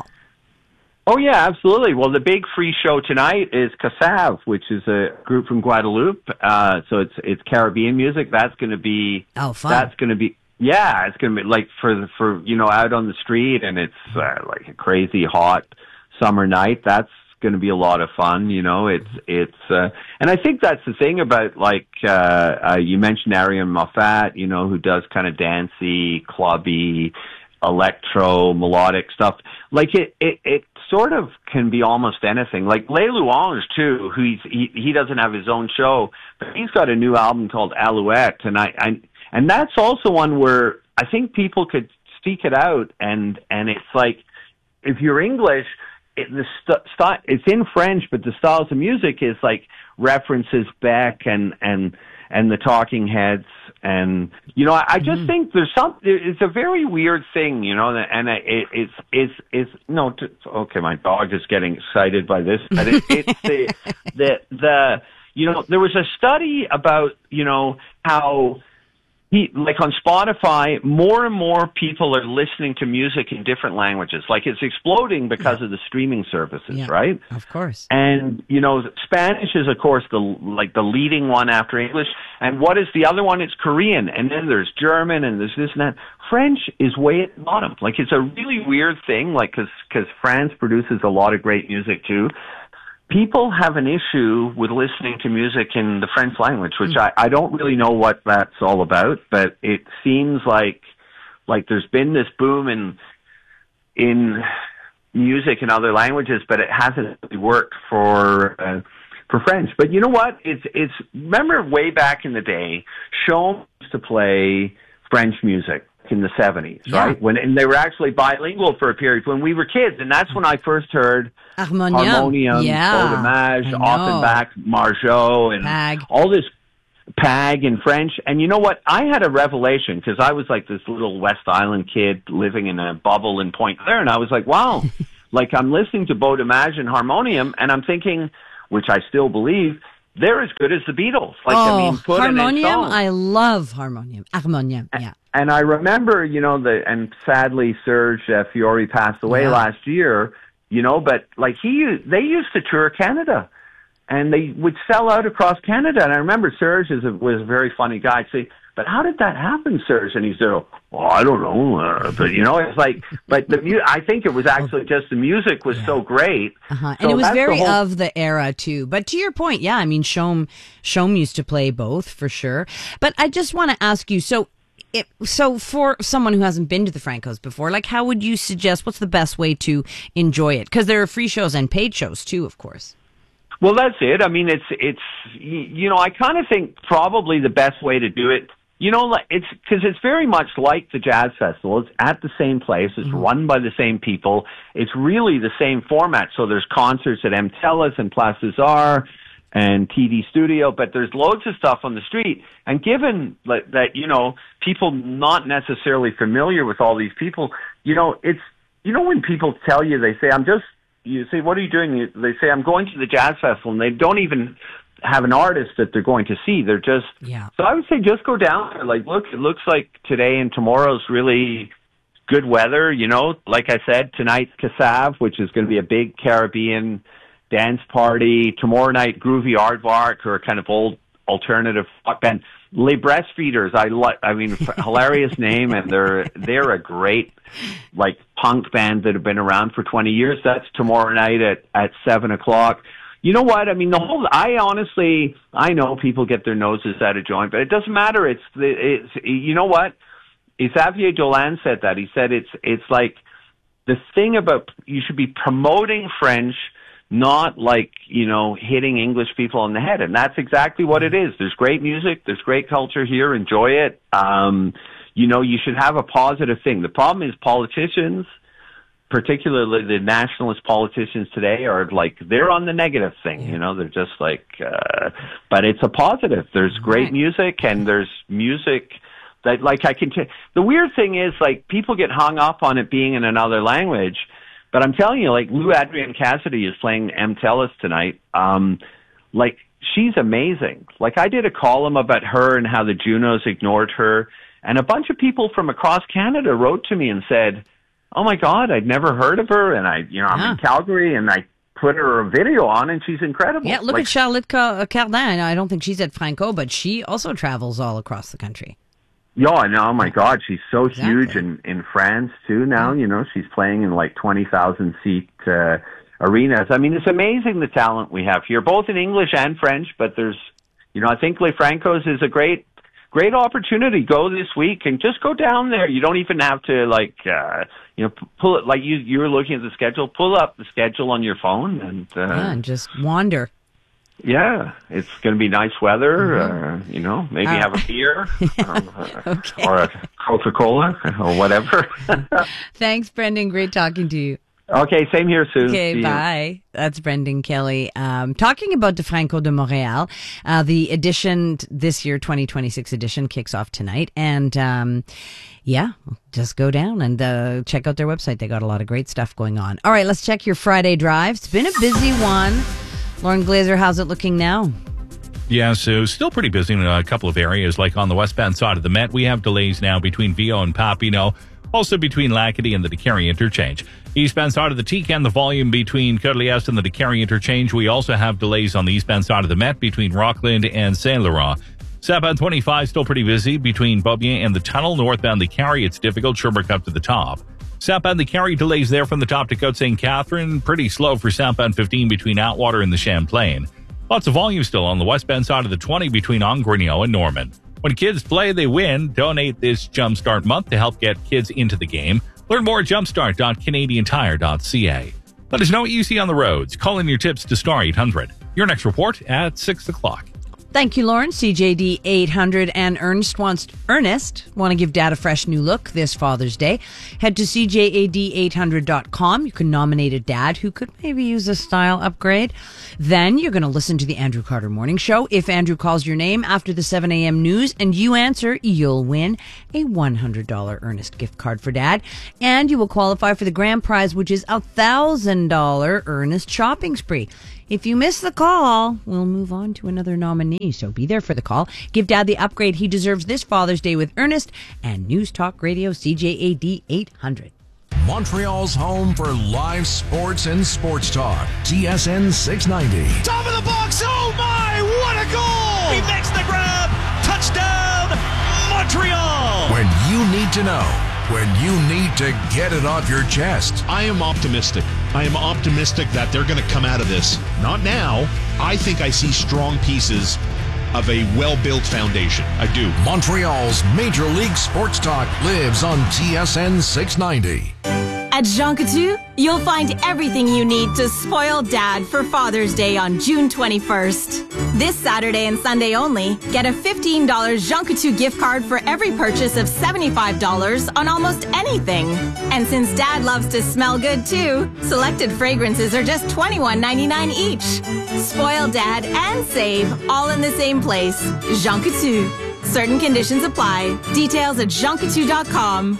S18: Oh, yeah, absolutely. Well, the big free show tonight is Kassav, which is a group from Guadeloupe. Uh, so it's it's Caribbean music. That's going to be...
S17: Oh, fun.
S18: That's going to be... Yeah, it's going to be like for, for you know, out on the street, and it's uh, like a crazy hot summer night. That's going to be a lot of fun, you know. It's... it's uh, and I think that's the thing about, like, uh, uh, you mentioned Ariane Moffat, you know, who does kind of dancey, clubby, electro, melodic stuff. Like, it, it, it sort of can be almost anything. Like Les Louanges too, who he's, he he doesn't have his own show, but he's got a new album called Alouette, and I, I and that's also one where I think people could seek it out, and and it's like if you're English, it, the st- st- it's in French, but the styles of music is like references Beck and and and the Talking Heads. And, you know, I, I just mm-hmm. think there's some, it's a very weird thing, you know, and it, it's, it's, it's, no, t- okay, my dog is getting excited by this, but it, it's the, the, the, you know, there was a study about, you know, how he, like on Spotify, more and more people are listening to music in different languages. Like it's exploding because yeah. of the streaming services,
S17: yeah,
S18: right?
S17: Of course.
S18: And, you know, Spanish is, of course, the like the leading one after English. And what is the other one? It's Korean. And then there's German and there's this and that. French is way at the bottom. Like it's a really weird thing, like because because France produces a lot of great music too. People have an issue with listening to music in the French language, which mm. I, I don't really know what that's all about, but it seems like like there's been this boom in in music in other languages, but it hasn't really worked for uh, for French. But you know what? It's it's remember way back in the day, Chom used to play French music in the seventies, yeah. right? When and they were actually bilingual for a period when we were kids, and that's when I first heard
S17: Harmonium,
S18: Harmonium
S17: yeah.
S18: Beaudommage, Offenbach, Margeau, and
S17: Pag.
S18: all this Pag in French. And you know what? I had a revelation because I was like this little West Island kid living in a bubble in Point Claire, and I was like, wow, like I'm listening to Beaudommage and Harmonium, and I'm thinking, which I still believe, they're as good as the Beatles. Like,
S17: oh,
S18: I mean, put
S17: Harmonium, I love Harmonium. Harmonium, yeah.
S18: And I remember, you know, the and sadly Serge uh, Fiori passed away
S17: yeah.
S18: last year, you know, but like he, they used to tour Canada, and they would sell out across Canada. And I remember Serge is a, was a very funny guy. I'd say, but how did that happen, Serge? And he said, oh, well, I don't know, uh, but you know, it's like, but the mu- I think it was actually just the music was yeah. so great,
S17: uh-huh.
S18: so
S17: and it was very
S18: whole-
S17: of the era too. But to your point, yeah, I mean, Chom Chom used to play both for sure. But I just want to ask you, so. It, so for someone who hasn't been to the Francos before, like how would you suggest, what's the best way to enjoy it? Because there are free shows and paid shows too, of course.
S18: Well, that's it. I mean, it's, it's, you know, I kind of think probably the best way to do it, you know, it's because it's very much like the Jazz Festival. It's at the same place. It's mm-hmm. run by the same people. It's really the same format. So there's concerts at M. Telus and Place des Arts and T V Studio, but there's loads of stuff on the street. And given that, that, you know, people not necessarily familiar with all these people, you know, it's, you know, when people tell you, they say, I'm just, you say, what are you doing? They say, I'm going to the Jazz Festival, and they don't even have an artist that they're going to see. They're just,
S17: yeah.
S18: So I would say just go down there. Like, look, it looks like today and tomorrow's really good weather, you know, like I said, tonight's Kassav, which is going to be a big Caribbean dance party. Tomorrow night, Groovy Aardvark, or a kind of old alternative rock band. Les Breastfeeders, I like. I mean, hilarious name, and they're they're a great like punk band that have been around for twenty years. That's tomorrow night at at seven o'clock. You know what? I mean, the whole. I honestly, I know people get their noses out of joint, but it doesn't matter. It's the. It's you know what? Xavier Dolan said that. He said it's it's like the thing about you should be promoting French, not like, you know, hitting English people on the head. And that's exactly what it is. There's great music. There's great culture here. Enjoy it. Um, you know, you should have a positive thing. The problem is politicians, particularly the nationalist politicians today, are like, they're on the negative thing. You know, they're just like, uh, but it's a positive. There's great
S17: right.
S18: music, and there's music that, like, I can t- the weird thing is, like, people get hung up on it being in another language. But I'm telling you, like, Lou Adrienne Cassidy is playing M. Telus tonight. Um, like, she's amazing. Like, I did a column about her and how the Junos ignored her. And a bunch of people from across Canada wrote to me and said, oh, my God, I'd never heard of her. And I, you know, I'm
S17: yeah.
S18: in Calgary, and I put her a video on, and she's incredible.
S17: Yeah, look
S18: like,
S17: at Charlotte Cardin. I don't think she's at Franco, but she also travels all across the country.
S18: Yeah, I know. Oh my God, she's so
S17: exactly.
S18: huge in in France too. Now, you know, she's playing in like twenty thousand seat uh, arenas. I mean, it's amazing the talent we have here, both in English and French. But there's, you know, I think Les Francos is a great great opportunity. Go this week and just go down there. You don't even have to like, uh, you know, pull it like you you were looking at the schedule. Pull up the schedule on your phone and uh,
S17: yeah, and just wander.
S18: Yeah, it's going to be nice weather. Mm-hmm. Uh, you know, maybe uh, have a beer um,
S17: okay.
S18: or a Coca-Cola or whatever.
S17: Thanks, Brendan. Great talking to you.
S18: Okay, same here, Sue.
S17: Okay,
S18: See
S17: bye.
S18: You.
S17: That's Brendan Kelly. Um, talking about the Franco de Montréal, uh, the edition this year, twenty twenty-six edition, kicks off tonight. And um, yeah, just go down and uh, check out their website. They got a lot of great stuff going on. All right, let's check your Friday drive. It's been a busy one. Lauren Glazer, how's it looking now?
S6: Yeah, so still pretty busy in a couple of areas, like on the westbound side of the Met. We have delays now between Viau and Papineau, also between Lacadie and the Décarie interchange. Eastbound side of the T C A N, the volume between Côte-Liesse and the Décarie interchange. We also have delays on the eastbound side of the Met between Rockland and Saint-Laurent. Southbound twenty-five still pretty busy between Beaubien and the tunnel. Northbound Décarie, it's difficult. Sherbrooke up to the top. Southbound Décarie, delays there from the top to Côte Saint Catherine. Pretty slow for southbound fifteen between Atwater and the Champlain. Lots of volume still on the westbound side of the twenty between Ongrenio and Norman. When kids play, they win. Donate this Jumpstart month to help get kids into the game. Learn more at jumpstart dot canadian tire dot c a. Let us know what you see on the roads. Call in your tips to Star eight hundred. Your next report at six o'clock.
S17: Thank you, Lauren. C J D eight hundred and Ernest wants Ernest want to give Dad a fresh new look this Father's Day. Head to c j a d eight hundred dot com. You can nominate a dad who could maybe use a style upgrade. Then you're going to listen to the Andrew Carter Morning Show. If Andrew calls your name after the seven a.m. news and you answer, you'll win a one hundred dollars Ernest gift card for Dad. And you will qualify for the grand prize, which is a one thousand dollars Ernest shopping spree. If you miss the call, we'll move on to another nominee, so be there for the call. Give Dad the upgrade he deserves this Father's Day with Ernest and News Talk Radio C J A D eight hundred.
S3: Montreal's home for live sports and sports talk. T S N six ninety.
S19: Top of the box, oh my, what a goal! He makes the grab, touchdown, Montreal!
S3: When you need to know. When you need to get it off your chest.
S20: I am optimistic. I am optimistic that they're going to come out of this. Not now. I think I see strong pieces of a well-built foundation. I do.
S3: Montreal's Major League Sports Talk lives on T S N six ninety.
S21: At Jean Coutu, you'll find everything you need to spoil Dad for Father's Day on June twenty-first. This Saturday and Sunday only, get a fifteen dollars Jean Coutu gift card for every purchase of seventy-five dollars on almost anything. And since Dad loves to smell good too, selected fragrances are just twenty-one ninety-nine each. Spoil Dad and save all in the same place. Jean Coutu. Certain conditions apply. Details at jean coutu dot com.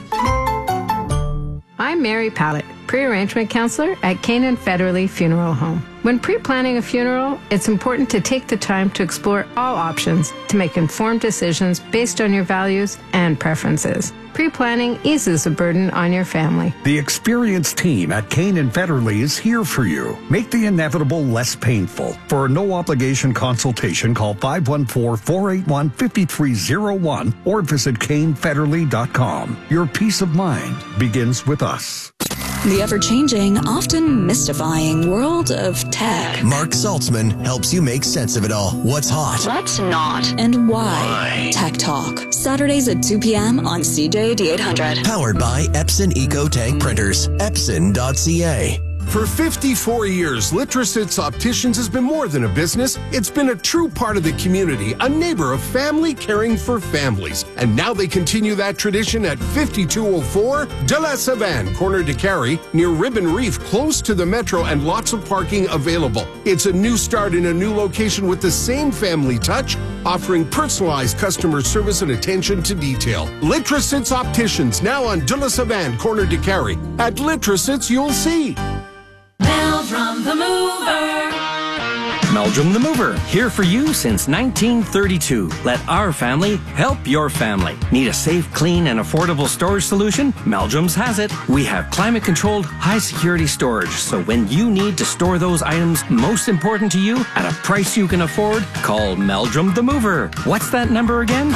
S22: I'm Mary Pallett, pre-arrangement counselor at Canaan Federally Funeral Home. When pre-planning a funeral, it's important to take the time to explore all options to make informed decisions based on your values and preferences. Pre-planning eases the burden on your family.
S23: The experienced team at Canaan Federally is here for you. Make the inevitable less painful. For a no-obligation consultation, call five one four, four eight one, five three zero one or visit cane federally dot com. Your peace of mind begins with us.
S24: The ever-changing, often mystifying world of tech.
S4: Mark Saltzman helps you make sense of it all. What's hot?
S24: What's not? And why? why? Tech Talk. Saturdays at two p.m. on C J A D eight hundred.
S4: Powered by Epson EcoTank Printers. Epson dot c a.
S28: For fifty-four years, Litrosits Opticians has been more than a business. It's been a true part of the community, a neighbor, a family caring for families. And now they continue that tradition at fifty-two oh four De La Savane, corner Décarie, near Ribbon Reef, close to the metro and lots of parking available. It's a new start in a new location with the same family touch, offering personalized customer service and attention to detail. Litrosits Opticians, now on De La Savane, corner Décarie. At Litrosits, you'll see.
S19: Meldrum the Mover.
S29: Meldrum the Mover, here for you since nineteen thirty-two. Let our family help your family. Need a safe, clean, and affordable storage solution? Meldrum's has it. We have climate-controlled, high-security storage, so when you need to store those items most important to you at a price you can afford, call Meldrum the Mover. What's that number again?